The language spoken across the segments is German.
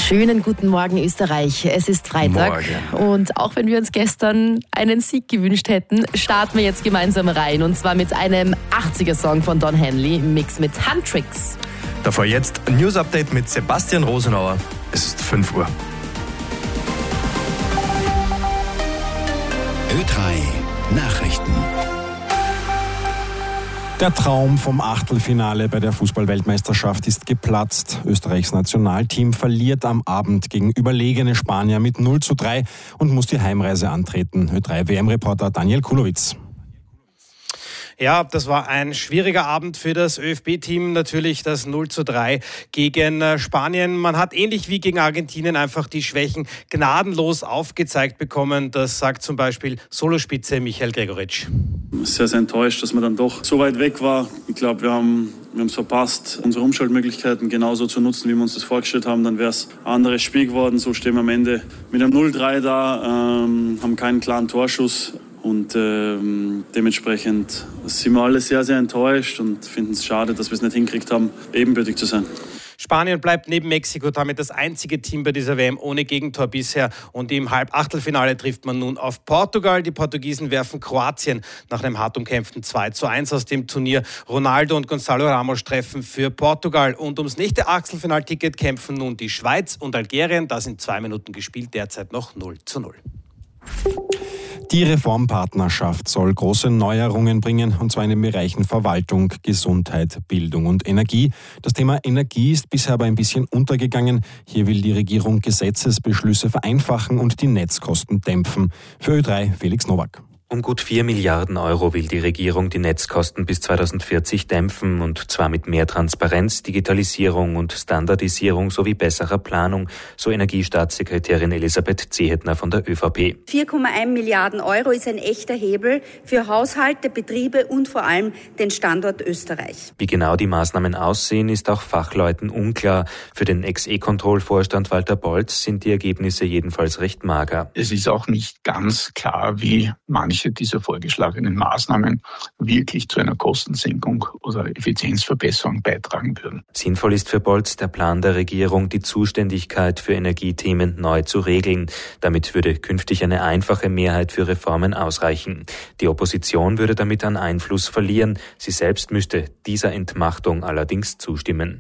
Schönen guten Morgen, Österreich. Es ist Freitag. Morgen. Und auch wenn wir uns gestern einen Sieg gewünscht hätten, starten wir jetzt gemeinsam rein. Und zwar mit einem 80er-Song von Don Henley, im Mix mit Handtricks. Davor jetzt ein News-Update mit Sebastian Rosenauer. Es ist 5 Uhr. Ö3 Nachrichten. Der Traum vom Achtelfinale bei der Fußball-Weltmeisterschaft ist geplatzt. Österreichs Nationalteam verliert am Abend gegen überlegene Spanier mit 0:3 und muss die Heimreise antreten. Ö3-WM-Reporter Daniel Kulowitz. Ja, das war ein schwieriger Abend für das ÖFB-Team. Natürlich das 0:3 gegen Spanien. Man hat ähnlich wie gegen Argentinien einfach die Schwächen gnadenlos aufgezeigt bekommen. Das sagt zum Beispiel Solospitze Michael Gregoritsch. Sehr, sehr enttäuscht, dass man dann doch so weit weg war. Ich glaube, wir haben es verpasst, unsere Umschaltmöglichkeiten genauso zu nutzen, wie wir uns das vorgestellt haben. Dann wäre es ein anderes Spiel geworden. So stehen wir am Ende mit einem 0:3 da, haben keinen klaren Torschuss. Und dementsprechend sind wir alle sehr, sehr enttäuscht und finden es schade, dass wir es nicht hinkriegt haben, ebenbürtig zu sein. Spanien bleibt neben Mexiko damit das einzige Team bei dieser WM ohne Gegentor bisher. Und im Halbachtelfinale trifft man nun auf Portugal. Die Portugiesen werfen Kroatien nach einem hart umkämpften 2:1 aus dem Turnier. Ronaldo und Gonzalo Ramos treffen für Portugal. Und ums nächste Achtelfinalticket kämpfen nun die Schweiz und Algerien. Da sind 2 Minuten gespielt, derzeit noch 0:0. Die Reformpartnerschaft soll große Neuerungen bringen, und zwar in den Bereichen Verwaltung, Gesundheit, Bildung und Energie. Das Thema Energie ist bisher aber ein bisschen untergegangen. Hier will die Regierung Gesetzesbeschlüsse vereinfachen und die Netzkosten dämpfen. Für Ö3 Felix Nowak. Um gut 4 Milliarden Euro will die Regierung die Netzkosten bis 2040 dämpfen, und zwar mit mehr Transparenz, Digitalisierung und Standardisierung sowie besserer Planung, so Energiestaatssekretärin Elisabeth Zehetner von der ÖVP. 4,1 Milliarden Euro ist ein echter Hebel für Haushalte, Betriebe und vor allem den Standort Österreich. Wie genau die Maßnahmen aussehen, ist auch Fachleuten unklar. Für den Ex-E-Control-Vorstand Walter Bolz sind die Ergebnisse jedenfalls recht mager. Es ist auch nicht ganz klar, wie manche dieser vorgeschlagenen Maßnahmen wirklich zu einer Kostensenkung oder Effizienzverbesserung beitragen würden. Sinnvoll ist für Bolz der Plan der Regierung, die Zuständigkeit für Energiethemen neu zu regeln. Damit würde künftig eine einfache Mehrheit für Reformen ausreichen. Die Opposition würde damit an Einfluss verlieren. Sie selbst müsste dieser Entmachtung allerdings zustimmen.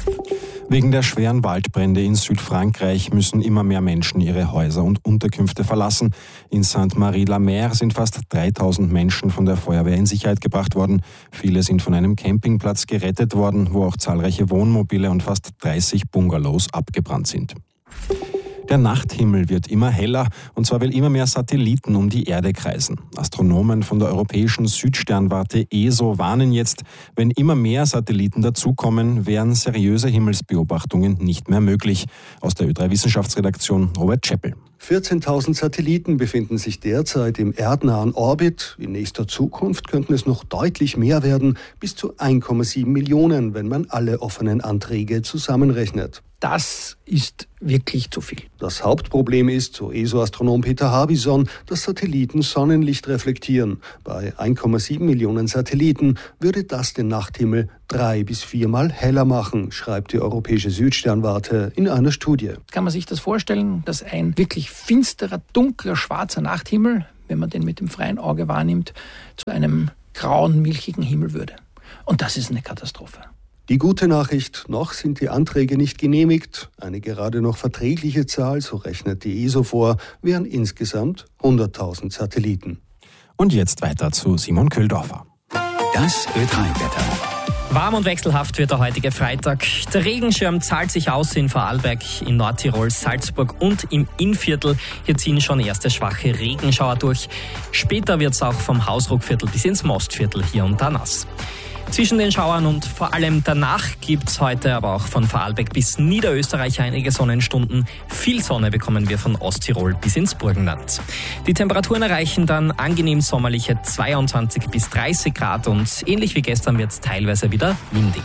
Wegen der schweren Waldbrände in Südfrankreich müssen immer mehr Menschen ihre Häuser und Unterkünfte verlassen. In Sainte-Marie-la-Mer sind fast 3000 Menschen von der Feuerwehr in Sicherheit gebracht worden. Viele sind von einem Campingplatz gerettet worden, wo auch zahlreiche Wohnmobile und fast 30 Bungalows abgebrannt sind. Der Nachthimmel wird immer heller, und zwar weil immer mehr Satelliten um die Erde kreisen. Astronomen von der europäischen Südsternwarte ESO warnen jetzt, wenn immer mehr Satelliten dazukommen, wären seriöse Himmelsbeobachtungen nicht mehr möglich. Aus der Ö3 Wissenschaftsredaktion Robert Scheppel. 14.000 Satelliten befinden sich derzeit im erdnahen Orbit. In nächster Zukunft könnten es noch deutlich mehr werden, bis zu 1,7 Millionen, wenn man alle offenen Anträge zusammenrechnet. Das ist wirklich zu viel. Das Hauptproblem ist, so ESO-Astronom Peter Harbison, dass Satelliten Sonnenlicht reflektieren. Bei 1,7 Millionen Satelliten würde das den Nachthimmel 3- bis 4-mal heller machen, schreibt die europäische Südsternwarte in einer Studie. Kann man sich das vorstellen, dass ein wirklich finsterer, dunkler, schwarzer Nachthimmel, wenn man den mit dem freien Auge wahrnimmt, zu einem grauen, milchigen Himmel würde? Und das ist eine Katastrophe. Die gute Nachricht, noch sind die Anträge nicht genehmigt. Eine gerade noch verträgliche Zahl, so rechnet die ESO vor, wären insgesamt 100.000 Satelliten. Und jetzt weiter zu Simon Köhldorfer. Das Ö3-Wetter. Warm und wechselhaft wird der heutige Freitag. Der Regenschirm zahlt sich aus in Vorarlberg, in Nordtirol, Salzburg und im Innviertel. Hier ziehen schon erste schwache Regenschauer durch. Später wird es auch vom Hausruckviertel bis ins Mostviertel hier und da nass. Zwischen den Schauern und vor allem danach gibt's heute aber auch von Vorarlberg bis Niederösterreich einige Sonnenstunden. Viel Sonne bekommen wir von Osttirol bis ins Burgenland. Die Temperaturen erreichen dann angenehm sommerliche 22 bis 30 Grad und ähnlich wie gestern wird's teilweise wieder windig.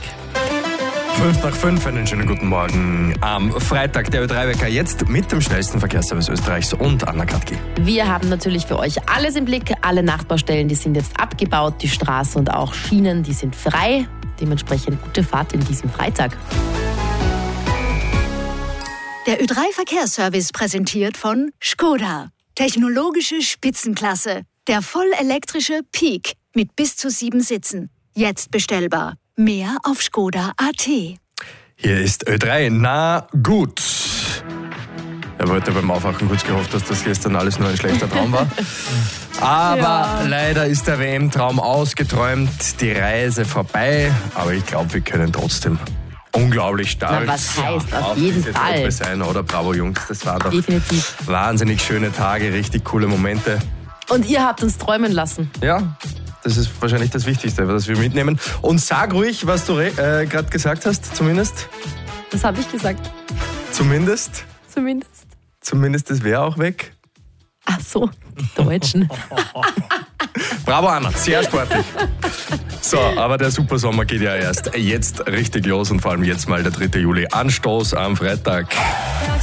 5:05, einen schönen guten Morgen. Am Freitag der Ö3-Wecker jetzt mit dem schnellsten Verkehrsservice Österreichs und Anna Katki. Wir haben natürlich für euch alles im Blick. Alle Nachbarstellen, die sind jetzt abgebaut. Die Straßen und auch Schienen, die sind frei. Dementsprechend gute Fahrt in diesem Freitag. Der Ö3-Verkehrsservice präsentiert von Škoda. Technologische Spitzenklasse. Der vollelektrische Peak mit bis zu 7 Sitzen. Jetzt bestellbar. Mehr auf Škoda.at. Hier ist Ö3. Na gut. Ich habe heute beim Aufwachen kurz gehofft, dass das gestern alles nur ein schlechter Traum war. Aber leider ist der WM-Traum ausgeträumt, die Reise vorbei. Aber ich glaube, wir können trotzdem unglaublich stolz was heißt, auf jeden Fall Truppe sein, oder? Bravo, Jungs, das waren doch definitiv wahnsinnig schöne Tage, richtig coole Momente. Und ihr habt uns träumen lassen. Ja, das ist wahrscheinlich das Wichtigste, was wir mitnehmen. Und sag ruhig, was du gerade gesagt hast, zumindest. Was habe ich gesagt? Zumindest, das wäre auch weg. Ach so, die Deutschen. Bravo, Anna, sehr sportlich. So, aber der Supersommer geht ja erst jetzt richtig los und vor allem jetzt mal der 3. Juli. Anstoß am Freitag.